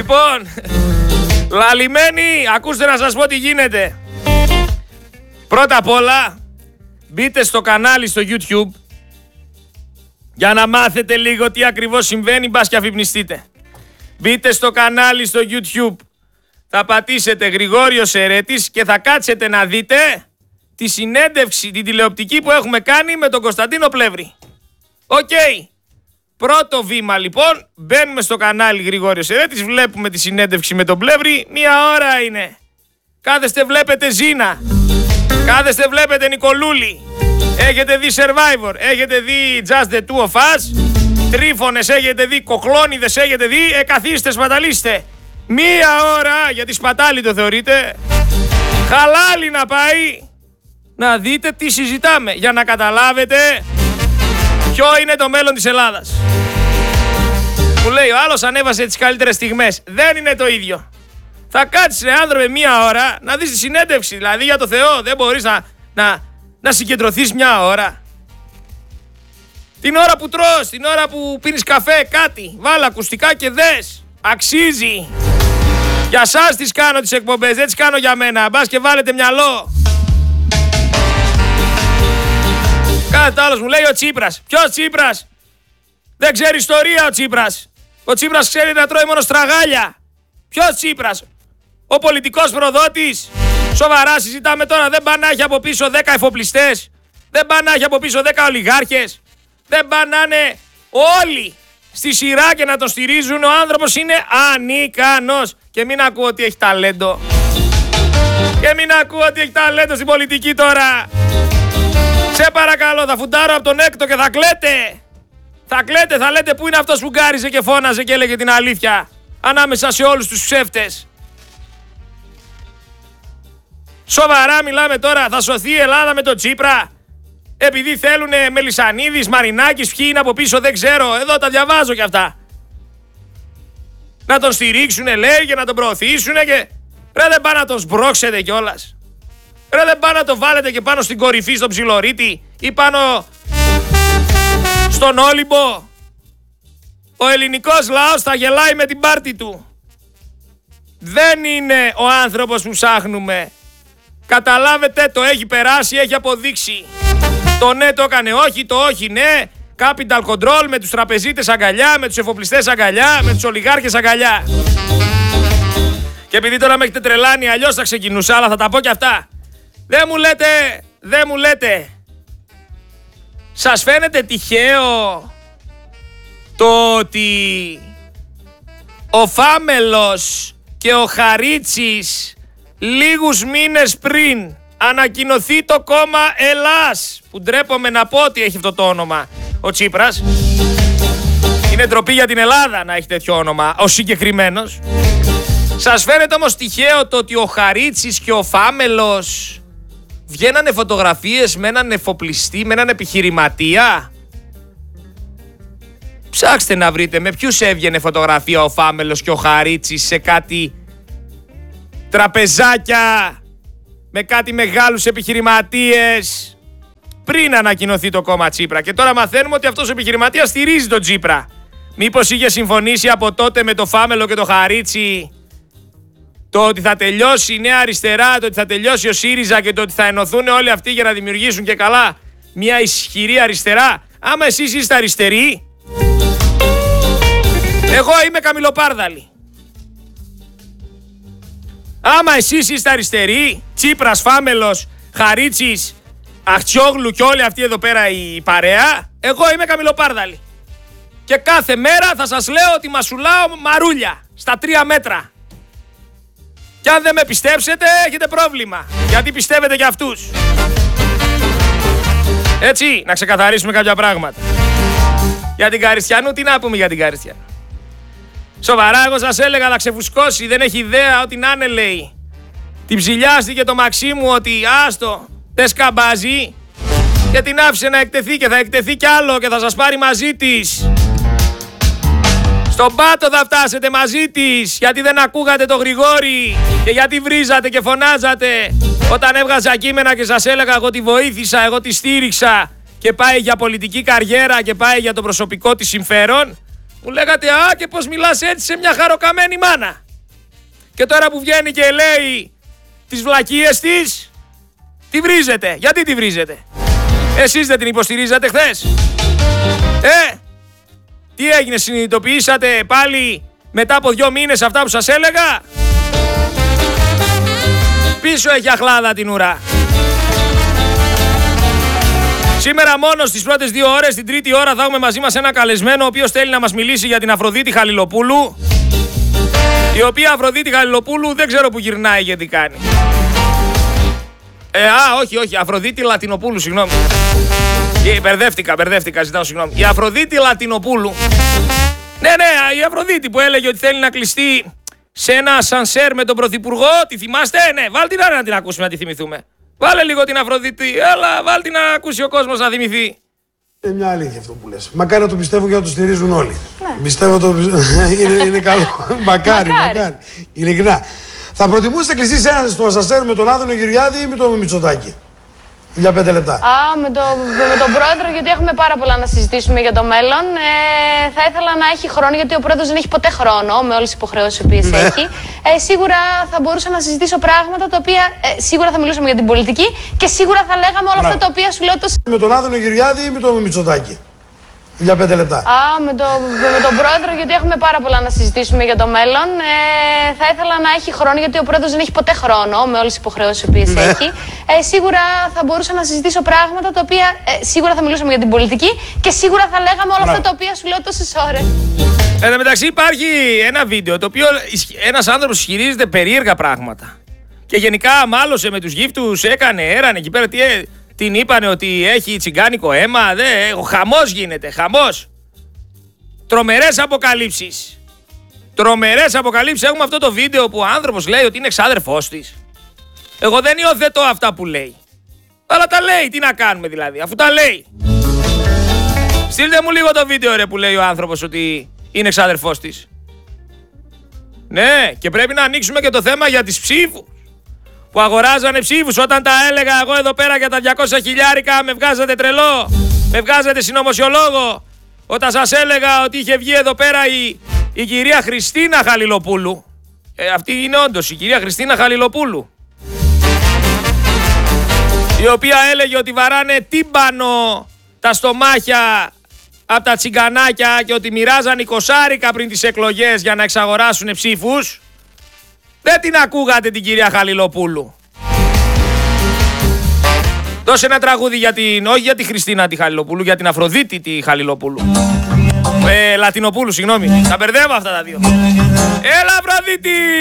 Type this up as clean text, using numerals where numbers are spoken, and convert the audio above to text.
Λοιπόν, λαλημένοι, ακούστε να σας πω τι γίνεται. Πρώτα απ' όλα, μπείτε στο κανάλι στο YouTube για να μάθετε λίγο τι ακριβώς συμβαίνει, μπας και αφυπνιστείτε. Μπείτε στο κανάλι στο YouTube, θα πατήσετε Γρηγόριος Ερέτης και θα κάτσετε να δείτε τη συνέντευξη, την τηλεοπτική που έχουμε κάνει με τον Κωνσταντίνο Πλεύρη. Οκ. Πρώτο βήμα λοιπόν, μπαίνουμε στο κανάλι Γρηγόριος Ερέτης, βλέπουμε τη συνέντευξη με τον Πλεύρη, 1 ώρα είναι. Κάθεστε βλέπετε Ζήνα, κάθεστε βλέπετε Νικολούλη, έχετε δει Survivor, έχετε δει Just the Two of Us, Τρίφωνες έχετε δει, Κοκλώνιδες έχετε δει, καθίστε σπαταλίστε. 1 ώρα, γιατί σπατάλι το θεωρείτε, χαλάλι να πάει, να δείτε τι συζητάμε, για να καταλάβετε ποιο είναι το μέλλον της Ελλάδας. Μου λέει ο άλλος ανέβασε τις καλύτερες στιγμές. Δεν είναι το ίδιο. Θα κάτσεις ρε άνθρωπε 1 ώρα να δεις τη συνέντευξη. Δηλαδή για το Θεό δεν μπορείς να συγκεντρωθείς 1 ώρα. Την ώρα που τρως, την ώρα που πίνεις καφέ, κάτι. Βάλε ακουστικά και δες. Αξίζει. Για σας τις κάνω τις εκπομπές, δεν τις κάνω για μένα. Μπας και βάλετε μυαλό. Κάθε άλλος μου λέει ο Τσίπρας. Ποιος Τσίπρας? Δεν ξέρει ιστορία ο Τσίπρας. Ο Τσίπρας ξέρει να τρώει μόνο στραγάλια. Ποιος Τσίπρας? Ο πολιτικός προδότης. Σοβαρά συζητάμε τώρα. Δεν πάνε να έχει από πίσω 10 εφοπλιστές. Δεν πάνε να έχει από πίσω 10 ολιγάρχες. Δεν πάνε να είναι όλοι στη σειρά και να τον στηρίζουν. Ο άνθρωπος είναι ανίκανος. Και μην ακούω ότι έχει ταλέντο. Και μην ακούω ότι έχει ταλέντο στην πολιτική τώρα. Σε παρακαλώ, θα φουντάρω από τον έκτο και θα κλαίτε. Θα κλαίτε, θα λέτε πού είναι αυτός που γκάριζε και φώναζε και έλεγε την αλήθεια ανάμεσα σε όλους τους ψεύτες. Σοβαρά μιλάμε τώρα, θα σωθεί η Ελλάδα με τον Τσίπρα? Επειδή θέλουνε Μελισσανίδης, Μαρινάκης, ποιοι είναι από πίσω δεν ξέρω, εδώ τα διαβάζω κι αυτά. Να τον στηρίξουνε λέει και να τον προωθήσουνε και... Ρε δεν πάνε να τον σμπρώξετε κιόλας. Ρε δεν πάνε να το βάλετε και πάνω στην κορυφή στον Ψιλορίτη ή πάνω στον Όλυμπο. Ο ελληνικός λαός θα γελάει με την πάρτη του. Δεν είναι ο άνθρωπος που ψάχνουμε. Καταλάβετε, το έχει περάσει, έχει αποδείξει. Το ναι το έκανε όχι, το όχι ναι. Capital control με τους τραπεζίτες αγκαλιά, με τους εφοπλιστές αγκαλιά, με τους ολιγάρχες αγκαλιά. Και επειδή τώρα με έχετε τρελάνει, αλλιώς θα ξεκινούσα, αλλά θα τα πω κι αυτά. Δεν μου λέτε. Σας φαίνεται τυχαίο το ότι ο Φάμελος και ο Χαρίτσης λίγους μήνες πριν ανακοινωθεί το κόμμα Ελλάς, που ντρέπομαι να πω ότι έχει αυτό το όνομα ο Τσίπρας, είναι ντροπή για την Ελλάδα να έχει τέτοιο όνομα ο συγκεκριμένος. Σας φαίνεται όμως τυχαίο το ότι ο Χαρίτσης και ο Φάμελος βγαίνανε φωτογραφίες με έναν εφοπλιστή, με έναν επιχειρηματία? Ψάξτε να βρείτε με ποιους έβγαινε φωτογραφία ο Φάμελος και ο Χαρίτσης σε κάτι τραπεζάκια, με κάτι μεγάλους επιχειρηματίες πριν ανακοινωθεί το κόμμα Τσίπρα. Και τώρα μαθαίνουμε ότι αυτός ο επιχειρηματίας στηρίζει τον Τσίπρα. Μήπως είχε συμφωνήσει από τότε με το Φάμελο και το Χαρίτσι το ότι θα τελειώσει η Νέα Αριστερά, το ότι θα τελειώσει ο ΣΥΡΙΖΑ και το ότι θα ενωθούν όλοι αυτοί για να δημιουργήσουν και καλά μια ισχυρή αριστερά? Άμα εσείς είστε αριστεροί, εγώ είμαι καμιλοπάρδαλη. Άμα εσείς είστε αριστεροί, Τσίπρας, Φάμελος, Χαρίτσης, Αχτσιόγλου και όλοι αυτοί εδώ πέρα η παρέα, εγώ είμαι καμιλοπάρδαλη. Και κάθε μέρα θα σας λέω ότι μασουλάω μαρούλια στα 3 μέτρα. Και αν δεν με πιστέψετε, έχετε πρόβλημα. Γιατί πιστεύετε κι αυτούς. Έτσι, να ξεκαθαρίσουμε κάποια πράγματα. Για την Καριστιανού, τι να πούμε για την Καριστιανού? Σοβαρά, εγώ σας έλεγα να ξεφουσκώσει, δεν έχει ιδέα, ό,τι να είναι λέει. Την ψηλιάστηκε το Μαξίμου ότι άστο, δεν σκαμπάζει. Και την άφησε να εκτεθεί και θα εκτεθεί κι άλλο και θα σας πάρει μαζί της. Στον πάτο θα φτάσετε μαζί της, γιατί δεν ακούγατε το Γρηγόρη και γιατί βρίζατε και φωνάζατε όταν έβγαζα κείμενα και σας έλεγα εγώ τη βοήθησα, εγώ τη στήριξα και πάει για πολιτική καριέρα και πάει για το προσωπικό της συμφέρον. Μου λέγατε «Α, και πώς μιλάς έτσι σε μια χαροκαμένη μάνα». Και τώρα που βγαίνει και λέει τις βλακίες της, τη βρίζετε. Γιατί τη βρίζετε? Εσείς δεν την υποστηρίζατε χθες? Τι έγινε, συνειδητοποιήσατε πάλι μετά από 2 μήνες αυτά που σας έλεγα? Πίσω έχει αχλάδα την ουρά. Σήμερα μόνο στις πρώτες 2 ώρες, την τρίτη ώρα θα έχουμε μαζί μας ένα καλεσμένο ο οποίος θέλει να μας μιλήσει για την Αφροδίτη Χαλιλοπούλου, η οποία Αφροδίτη Χαλιλοπούλου δεν ξέρω που γυρνάει γιατί κάνει. Όχι, Αφροδίτη Λατινοπούλου, συγγνώμη. Μπερδεύτηκα, ζητάω συγγνώμη. Η Αφροδίτη Λατινοπούλου. Ναι, η Αφροδίτη που έλεγε ότι θέλει να κλειστεί σε ένα σανσέρ με τον Πρωθυπουργό. Τη θυμάστε? Ναι, βάλτε την να την ακούσουμε, να τη θυμηθούμε. Βάλε λίγο την Αφροδίτη, έλα, βάλτε την να ακούσει ο κόσμος να θυμηθεί. Είναι μια αλήθεια αυτό που λες. Μακάρι να το πιστεύω γιατί το στηρίζουν όλοι. Ναι. Πιστεύω είναι καλό. Μακάρι. Ειλικρινά. Θα προτιμούσατε κλειστεί στο ασανσέρ με τον Άδωνο Γεωργιάδη ή με τον Μητσοτάκη? Για 5 λεπτά. Με τον πρόεδρο, γιατί έχουμε πάρα πολλά να συζητήσουμε για το μέλλον. Θα ήθελα να έχει χρόνο, γιατί ο πρόεδρος δεν έχει ποτέ χρόνο με όλες τις υποχρεώσεις που έχει. Σίγουρα θα μπορούσα να συζητήσω πράγματα τα οποία σίγουρα θα μιλούσαμε για την πολιτική και σίγουρα θα λέγαμε όλα αυτά τα οποία σου λέω. Με τον Άδωνο Γεωργιάδη ή με τον Μητσοτάκη? Για 5 λεπτά. Με τον πρόεδρο, γιατί έχουμε πάρα πολλά να συζητήσουμε για το μέλλον. Θα ήθελα να έχει χρόνο, γιατί ο πρόεδρος δεν έχει ποτέ χρόνο με όλες τις υποχρεώσεις που έχει. Σίγουρα θα μπορούσα να συζητήσω πράγματα τα οποία σίγουρα θα μιλούσαμε για την πολιτική και σίγουρα θα λέγαμε όλα αυτά τα οποία σου λέω τόσες ώρες. Εν τω μεταξύ υπάρχει ένα βίντεο το οποίο ένας άνθρωπος ισχυρίζεται περίεργα πράγματα. Και γενικά μάλωσε με τους γύφτους, έρανε εκεί πέρα. Την είπανε ότι έχει τσιγκάνικο αίμα, χαμός γίνεται, χαμός. Τρομερές αποκαλύψεις. Έχουμε αυτό το βίντεο που ο άνθρωπος λέει ότι είναι εξάδερφός της. Εγώ δεν υιοθετώ αυτά που λέει. Αλλά τα λέει, τι να κάνουμε δηλαδή, αφού τα λέει. Στείλτε μου λίγο το βίντεο ρε που λέει ο άνθρωπος ότι είναι εξάδερφός της. Ναι, και πρέπει να ανοίξουμε και το θέμα για τις ψήφους. Που αγοράζανε ψήφους. Όταν τα έλεγα εγώ εδώ πέρα για τα 200 χιλιάρικα, με βγάζατε τρελό, με βγάζατε συνωμοσιολόγο. Όταν σας έλεγα ότι είχε βγει εδώ πέρα η κυρία Χριστίνα Χαλιλοπούλου. Αυτή είναι όντως η κυρία Χριστίνα Χαλιλοπούλου, η οποία έλεγε ότι βαράνε τύμπανο τα στομάχια από τα τσιγκανάκια και ότι μοιράζαν 20 πριν τις εκλογές για να εξαγοράσουν ψήφους. Δεν την ακούγατε την κυρία Χαλιλοπούλου. Δώσε ένα τραγούδι όχι για τη Χριστίνα τη Χαλιλοπούλου, για την Αφροδίτη τη Χαλιλοπούλου. Λατινοπούλου, συγγνώμη. Τα μπερδεύω αυτά τα δύο. Έλα Αφροδίτη!